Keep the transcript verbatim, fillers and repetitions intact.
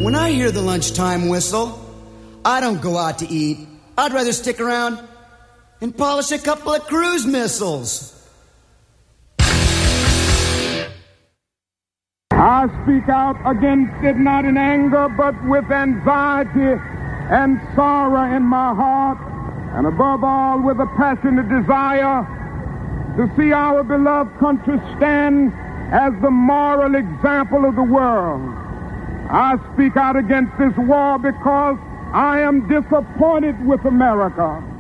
When I hear the lunchtime whistle, I don't go out to eat. I'd rather stick around and polish a couple of cruise missiles. I speak out against it not in anger, but with anxiety and sorrow in my heart, and above all with a passionate desire to see our beloved country stand as the moral example of the world. I speak out against this war because I am disappointed with America.